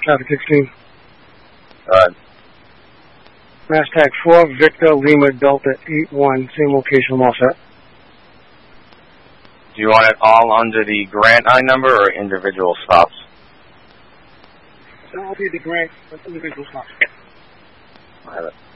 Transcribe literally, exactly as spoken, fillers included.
Traffic sixteen. Go ahead. Mass tag four, Victor Lima Delta eight one, same location, all set. Do you want it all under the grant I number or individual stops? So I'll be the grant, but individual stops. I have it.